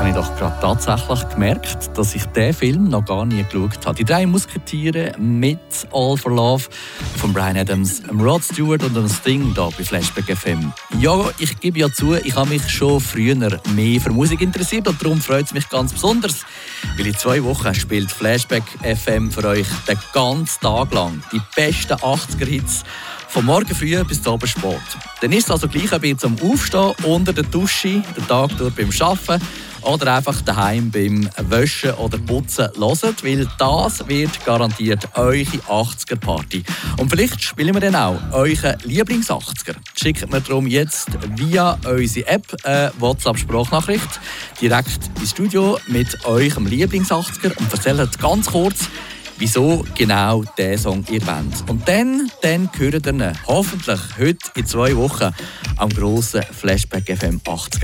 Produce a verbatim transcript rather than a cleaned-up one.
habe ich doch gerade tatsächlich gemerkt, dass ich diesen Film noch gar nie geschaut habe. Die drei Musketiere mit All for Love von Bryan Adams, Rod Stewart und Sting hier bei Flashback F M. Ja, ich gebe ja zu, ich habe mich schon früher mehr für Musik interessiert und darum freut es mich ganz besonders, weil in zwei Wochen spielt Flashback F M für euch den ganzen Tag lang die besten achtziger-Hits von morgen früh bis zum Abend spät. Dann ist es also gleich, ob ihr zum Aufstehen, unter der Dusche, den Tag durch beim Arbeiten oder einfach daheim beim Waschen oder Putzen hört, weil das wird garantiert eure achtziger-Party. Und vielleicht spielen wir dann auch euren Lieblings-achtziger. Schickt mir darum jetzt via unsere App eine WhatsApp-Sprachnachricht direkt ins Studio mit eurem Lieblings-achtziger und erzählt ganz kurz, wieso genau diesen Song ihr wollt. Und dann, dann hört ihr ihn hoffentlich heute in zwei Wochen am grossen Flashback F M achtziger.